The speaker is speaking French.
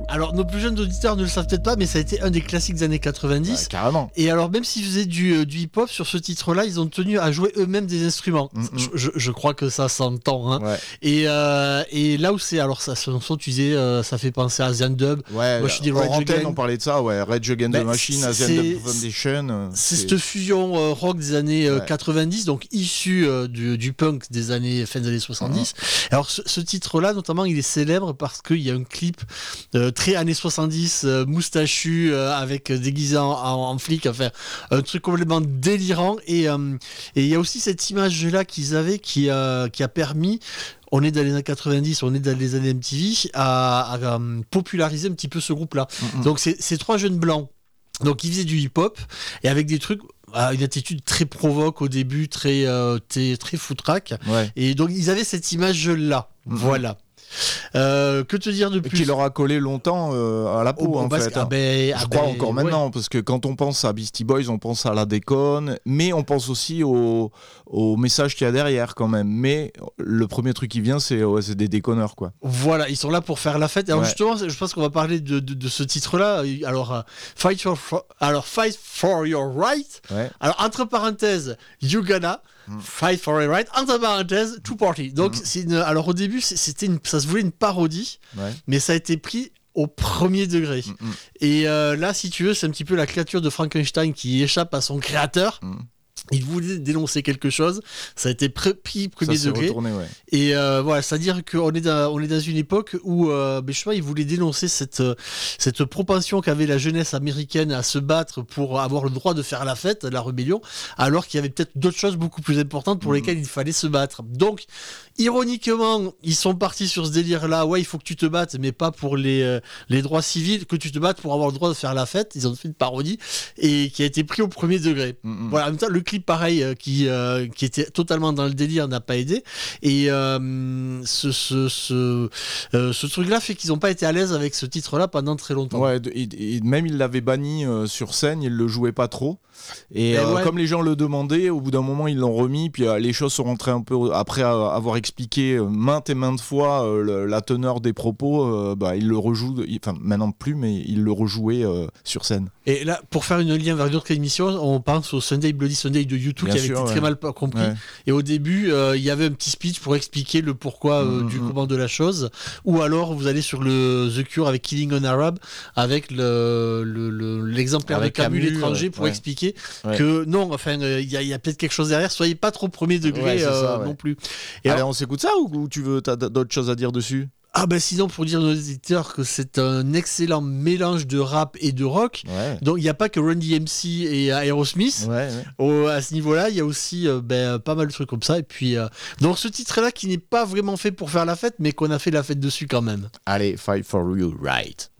Alors, nos plus jeunes auditeurs ne le savent peut-être pas, mais ça a été un des classiques des années 90. Carrément. Et alors, même s'ils faisaient du hip-hop sur ce titre-là, ils ont tenu à jouer eux-mêmes des instruments. Je crois que ça s'entend. Hein. Ouais. Et là où c'est, alors ça, tu disais, ça fait penser à Asian Dub. Ouais. Moi, je dis en Rage antenne, Again. on parlait de ça. Ouais. Rage Against the Machine, Asian Dub Foundation. C'est cette fusion rock des années 90, donc issue du punk des années fin des années 70. Alors, ce titre-là, notamment, il est célèbre parce qu'il y a un clip très années 70, moustachu, avec déguisé en flic, enfin un truc complètement délirant. Et il y a aussi cette image-là qu'ils avaient qui a permis, on est dans les années 90, on est dans les années MTV, à populariser un petit peu ce groupe-là. Donc c'est trois jeunes blancs. Donc ils faisaient du hip-hop et avec des trucs, une attitude très provoque au début, très foutraque. Ouais. Et donc ils avaient cette image-là. Voilà. Que te dire de plus ? Qui leur a collé longtemps à la peau, en fait. Je crois encore maintenant, parce que quand on pense à Beastie Boys, on pense à la déconne, mais on pense aussi au message qu'il y a derrière, quand même. Mais le premier truc qui vient, c'est des déconneurs, quoi. Voilà, ils sont là pour faire la fête. Alors justement, je pense qu'on va parler de ce titre-là. Alors, Fight for Your Right. Ouais. Alors, entre parenthèses, You Gonna Fight for Your Right, entre parenthèses, To Party. Donc, alors au début, ça se voulait une parodie, mais ça a été pris au premier degré. Et là, si tu veux, c'est un petit peu la créature de Frankenstein qui échappe à son créateur. Il voulait dénoncer quelque chose, ça a été pris premier degré. Retourné, et voilà, c'est-à-dire qu'on est dans une époque où je sais pas, il voulait dénoncer cette propension qu'avait la jeunesse américaine à se battre pour avoir le droit de faire la fête, la rébellion, alors qu'il y avait peut-être d'autres choses beaucoup plus importantes pour lesquelles il fallait se battre. Donc, ironiquement, ils sont partis sur ce délire-là. Ouais, il faut que tu te battes, mais pas pour les droits civils, que tu te battes pour avoir le droit de faire la fête. Ils ont fait une parodie et qui a été pris au premier degré. Voilà, en même temps, le clip pareil qui était totalement dans le délire n'a pas aidé. Et ce truc-là fait qu'ils n'ont pas été à l'aise avec ce titre-là pendant très longtemps. Ouais, et même ils l'avaient banni sur scène, ils le jouaient pas trop. Et comme les gens le demandaient, au bout d'un moment ils l'ont remis, puis les choses sont rentrées un peu après avoir expliqué maintes et maintes fois la teneur des propos, ils le rejouent, enfin maintenant plus, mais ils le rejouaient sur scène. Et là, pour faire une lien vers une autre émission, on pense au Sunday Bloody Sunday de U2 qui avait été très mal compris. Et au début, il y avait un petit speech pour expliquer le pourquoi du comment de la chose. Ou alors vous allez sur le The Cure avec Killing an Arab avec l'exemplaire de Camus l'étranger pour expliquer que non, enfin il y a peut-être quelque chose derrière. Soyez pas trop premier degré non plus. Et allez, on s'écoute ça ou t'as d'autres choses à dire dessus ? Ah ben sinon, pour dire à nos éditeurs que c'est un excellent mélange de rap et de rock. Donc il n'y a pas que Run DMC et Aerosmith. À ce niveau-là, il y a aussi pas mal de trucs comme ça. Et puis donc ce titre-là qui n'est pas vraiment fait pour faire la fête, mais qu'on a fait la fête dessus quand même. Allez, Fight for Your Right.